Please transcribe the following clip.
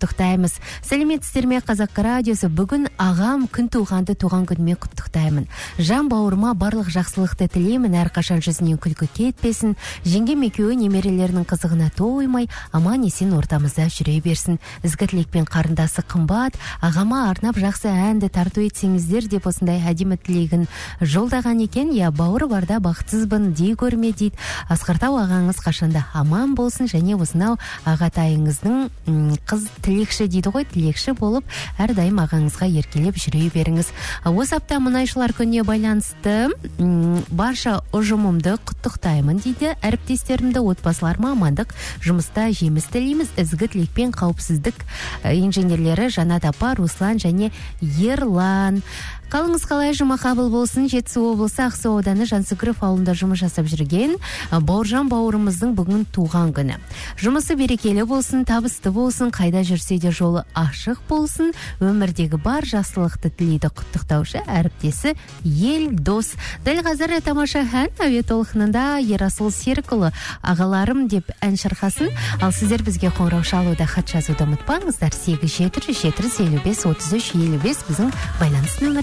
құттықтаймыз. Сәлеметсіздер ме, Қазақ радиосы? Бүгін ағам күн туғанды туған күнімен құттықтаймын. Жан бауырыма барлық жақсылықты тілеймін, әрқашан жүзінен күлкі кетпесін. Жеңгем екеуі немерелерінің қызығына тоймай, аман есен ортамызда жүре берсін. Ізгі тілекпен қарындасы қымбат, ағама арнап жақсы әнді тарту етсеңіздер деп осындай әдемі тілегін жолдаған екен. Я бауыры барда бақытсызбын дей көрме дейді. Асқартау ағаңыз қашанда аман болсын, және осынау ағатайыңыздың қыз тілекші дейді ғой, тілекші болып әрдайым ағаңызға еркелеп жүре беріңіз. Осы апта мұнайшылар күніне байланысты барша ұжымымды құттықтаймын дейді. Әріптестерімді, отбасыларыма амандық, жұмыста жеміс тілейміз. Ізгі тілекпен қауіпсіздік инженерлері Жанат апа, Руслан және Ерлан. Қалыңыз қалай, жұма қабыл болсын. Жетісу облысы Ақсу ауданы Жансүгіров ауылында жұмыс жасап жүрген Бауыржан бауырымыздың бүгін туған күні. Жұмысы берекелі болсын, табысты болсын, қайда жүрсе де жолы ашық болсын, өмірдегі бар жақсылықты тілейді құттықтаушы әріптесі Елдос. Дәл қазір тамаша ән әуе толқынында Ерасыл Серікұлы ағаларым деп ән шырқасын. Ал сіздер бізге қоңырау шалуда, хат жазуды ұмытпаңыздар. 877-755-3355 біздің байланыс нөмірі.